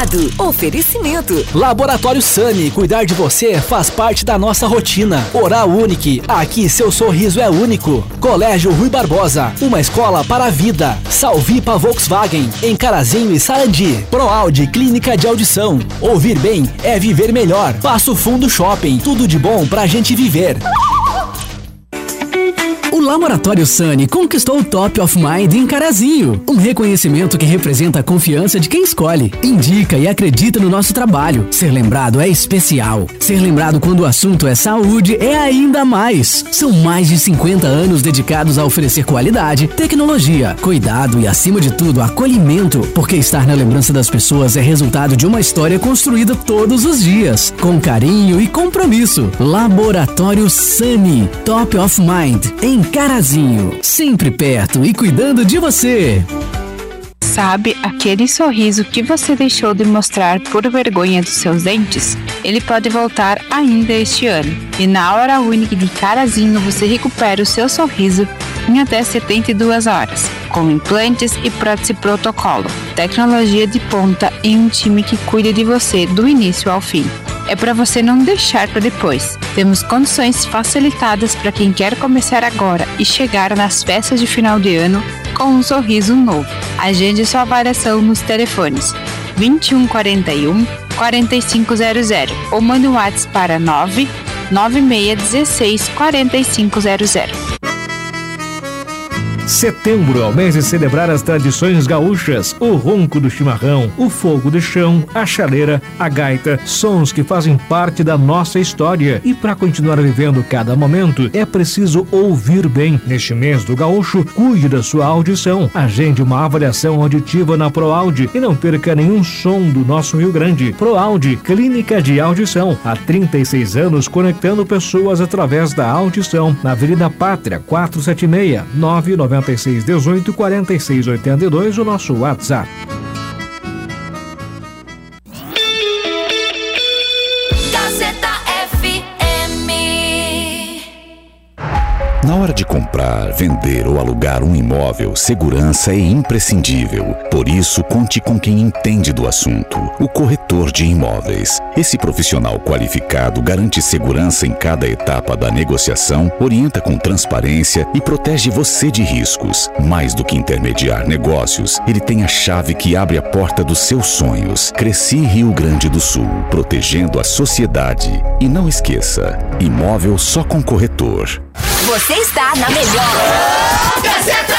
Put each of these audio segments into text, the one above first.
informado. Oferecimento. Laboratório Sani, cuidar de você faz parte da nossa rotina. Oral Unique, aqui seu sorriso é único. Colégio Rui Barbosa, uma escola para a vida. Salvipa Volkswagen, em Carazinho e Sarandi. Proaudi, clínica de audição. Ouvir bem é viver melhor. Passo Fundo Shopping, tudo de bom pra gente viver. O Laboratório Sani conquistou o Top of Mind em Carazinho, um reconhecimento que representa a confiança de quem escolhe, indica e acredita no nosso trabalho. Ser lembrado é especial. Ser lembrado quando o assunto é saúde é ainda mais. São mais de 50 anos dedicados a oferecer qualidade, tecnologia, cuidado e, acima de tudo, acolhimento, porque estar na lembrança das pessoas é resultado de uma história construída todos os dias, com carinho e compromisso. Laboratório Sani, Top of Mind, em Carazinho, sempre perto e cuidando de você. Sabe aquele sorriso que você deixou de mostrar por vergonha dos seus dentes? Ele pode voltar ainda este ano. E na Hora Única de Carazinho você recupera o seu sorriso em até 72 horas, com implantes e prótese protocolo, tecnologia de ponta e um time que cuida de você do início ao fim. É para você não deixar para depois. Temos condições facilitadas para quem quer começar agora e chegar nas festas de final de ano com um sorriso novo. Agende sua avaliação nos telefones 2141 4500 ou mande um WhatsApp para 99616 4500. Setembro é o mês de celebrar as tradições gaúchas, o ronco do chimarrão, o fogo de chão, a chaleira, a gaita, sons que fazem parte da nossa história. E para continuar vivendo cada momento, é preciso ouvir bem. Neste mês do gaúcho, cuide da sua audição. Agende uma avaliação auditiva na Proaudi e não perca nenhum som do nosso Rio Grande. Proaudi, clínica de audição. Há 36 anos conectando pessoas através da audição. Na Avenida Pátria, 476 996 18 46 82, o nosso WhatsApp. Gazeta FM. Na hora de comprar, vender ou alugar um imóvel, segurança é imprescindível. Por isso, conte com quem entende do assunto, o corretor de imóveis. Esse profissional qualificado garante segurança em cada etapa da negociação, orienta com transparência e protege você de riscos. Mais do que intermediar negócios, ele tem a chave que abre a porta dos seus sonhos. Cresci Rio Grande do Sul, protegendo a sociedade. E não esqueça, imóvel só com corretor. Você está na melhor Gazeta.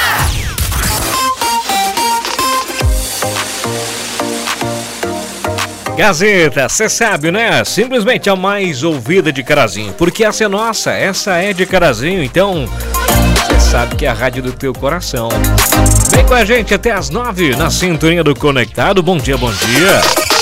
Gazeta, cê sabe, né? Simplesmente a mais ouvida de Carazinho. Porque essa é nossa, essa é de Carazinho. Então, cê sabe que é a rádio do teu coração. Vem com a gente até as 9 na sintonia do Conectado. Bom dia, bom dia.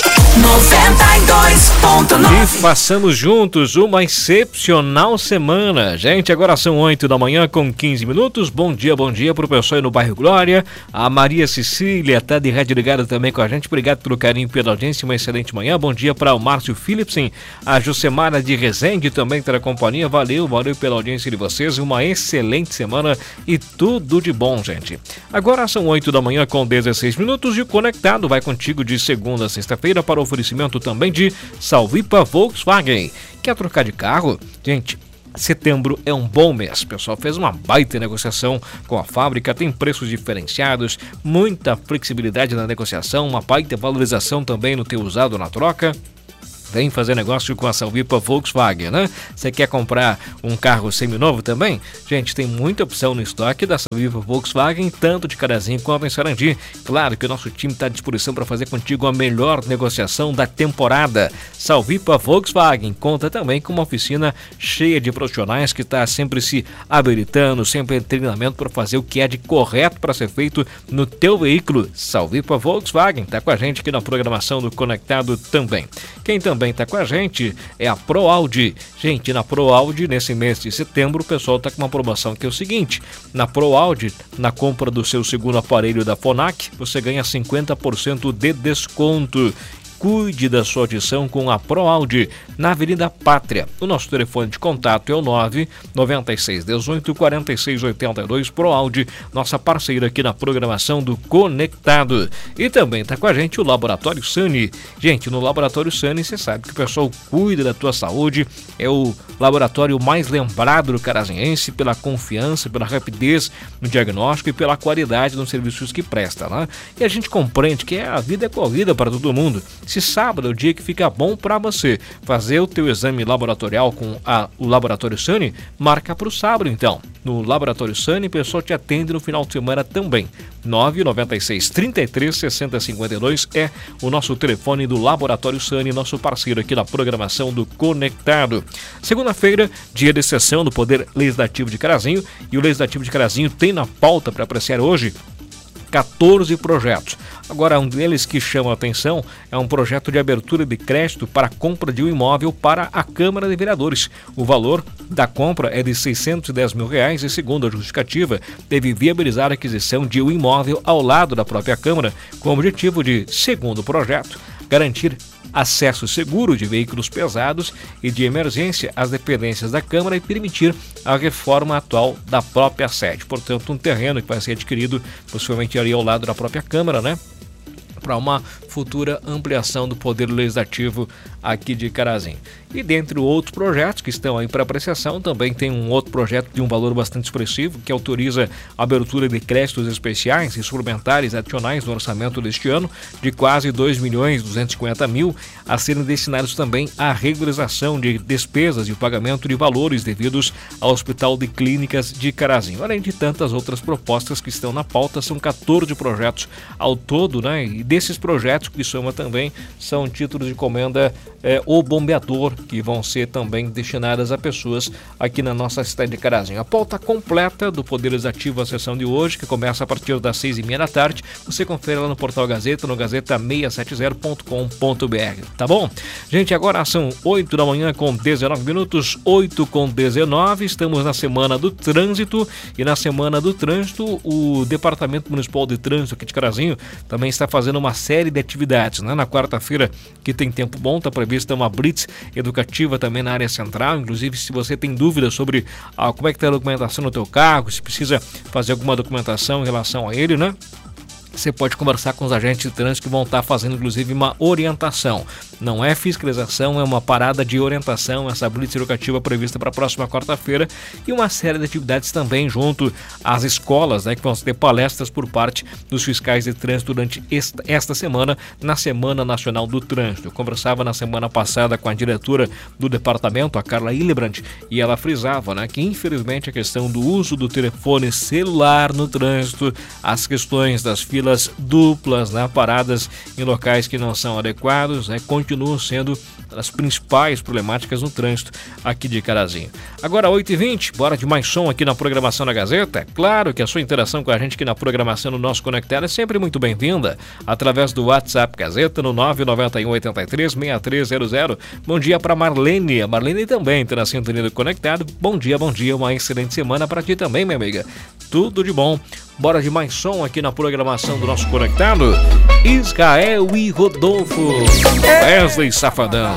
92.9. E façamos juntos uma excepcional semana. Gente, agora são 8 da manhã com 15 minutos. Bom dia pro pessoal aí no bairro Glória. A Maria Cecília tá de rádio ligada também com a gente. Obrigado pelo carinho e pela audiência. Uma excelente manhã. Bom dia para o Márcio Philipsen. A Josemara de Resende também tá na companhia. Valeu pela audiência de vocês. Uma excelente semana e tudo de bom, gente. Agora são 8 da manhã com 16 minutos e o Conectado vai contigo de segunda a sexta-feira para o oferecimento também de Salvipa Volkswagen. Quer trocar de carro? Gente, setembro é um bom mês. O pessoal fez uma baita negociação com a fábrica, tem preços diferenciados, muita flexibilidade na negociação, uma baita valorização também no teu usado na troca. Vem fazer negócio com a Salvipa Volkswagen, né? Você quer comprar um carro seminovo também? Gente, tem muita opção no estoque da Salvipa Volkswagen, tanto de Carazinho quanto em Sarandi. Claro que o nosso time está à disposição para fazer contigo a melhor negociação da temporada. Salvipa Volkswagen conta também com uma oficina cheia de profissionais que está sempre se habilitando, sempre em treinamento para fazer o que é de correto para ser feito no teu veículo. Salvipa Volkswagen está com a gente aqui na programação do Conectado também. Quem também está com a gente é a Proaudi. Gente, na Proaudi, nesse mês de setembro, o pessoal está com uma promoção que é o seguinte: na Proaudi, na compra do seu segundo aparelho da Fonac, você ganha 50% de desconto. cuide da sua audição com a ProAudio na Avenida Pátria. O nosso telefone de contato é o 996184682 ProAudio, nossa parceira aqui na programação do Conectado. E também está com a gente o Laboratório Sani. Gente, no Laboratório Sani você sabe que o pessoal cuida da tua saúde, é o laboratório mais lembrado do carazinhense pela confiança, pela rapidez no diagnóstico e pela qualidade dos serviços que presta, né? E a gente compreende que a vida é corrida para todo mundo. Se sábado é o dia que fica bom para você fazer o teu exame laboratorial com o Laboratório Sani, marca para o sábado então. No Laboratório Sani, o pessoal te atende no final de semana também. 996 33 60 52 é o nosso telefone do Laboratório Sani, nosso parceiro aqui na programação do Conectado. Segunda-feira, dia de sessão do Poder Legislativo de Carazinho, e o Legislativo de Carazinho tem na pauta para apreciar hoje 14 projetos. Agora, um deles que chama a atenção é um projeto de abertura de crédito para a compra de um imóvel para a Câmara de Vereadores. O valor da compra é de R$610 mil e, segundo a justificativa, deve viabilizar a aquisição de um imóvel ao lado da própria Câmara, com o objetivo de, segundo o projeto, garantir acesso seguro de veículos pesados e de emergência às dependências da Câmara e permitir a reforma atual da própria sede. Portanto, um terreno que vai ser adquirido possivelmente ali ao lado da própria Câmara, né? Para uma futura ampliação do Poder Legislativo aqui de Carazinho. E dentre outros projetos que estão aí para apreciação, também tem um outro projeto de um valor bastante expressivo que autoriza a abertura de créditos especiais e suplementares adicionais no orçamento deste ano de quase R$2.250.000 a serem destinados também à regularização de despesas e o pagamento de valores devidos ao Hospital de Clínicas de Carazinho. Além de tantas outras propostas que estão na pauta, são 14 projetos ao todo, né? E desses projetos que soma também são títulos de comenda O Bombeador, que vão ser também destinadas a pessoas aqui na nossa cidade de Carazinho. A pauta completa do Poder Legislativo, a sessão de hoje, que começa a partir das 6h30 da tarde, você confere lá no Portal Gazeta, no gazeta670.com.br, tá bom? Gente, agora são 8 da manhã com 19 minutos, 8 com 19, estamos na Semana do Trânsito, e na Semana do Trânsito, o Departamento Municipal de Trânsito aqui de Carazinho também está fazendo uma série de atividades, né? Na quarta-feira, que tem tempo bom, está prevista uma blitz educativa também na área central. Inclusive, se você tem dúvidas sobre como é que está a documentação no teu carro, se precisa fazer alguma documentação em relação a ele, né? Você pode conversar com os agentes de trânsito que vão estar fazendo, inclusive, uma orientação. Não é fiscalização, é uma parada de orientação, essa blitz educativa prevista para a próxima quarta-feira, e uma série de atividades também junto às escolas, né, que vão ter palestras por parte dos fiscais de trânsito durante esta semana, na Semana Nacional do Trânsito. Eu conversava na semana passada com a diretora do departamento, a Carla Hillebrand, e ela frisava, né, que infelizmente a questão do uso do telefone celular no trânsito, as questões das filas duplas, né, paradas em locais que não são adequados, né, continuam sendo as principais problemáticas no trânsito aqui de Carazinho. Agora 8h20, bora de mais som aqui na programação da Gazeta. É claro que a sua interação com a gente aqui na programação do nosso Conectado é sempre muito bem-vinda, através do WhatsApp Gazeta no 991836300. Bom dia para Marlene, a Marlene também está na sintonia do Conectado. Bom dia, uma excelente semana para ti também, minha amiga. Tudo de bom. Bora de mais som aqui na programação do nosso Conectado. Israel e Rodolfo, Wesley Safadão.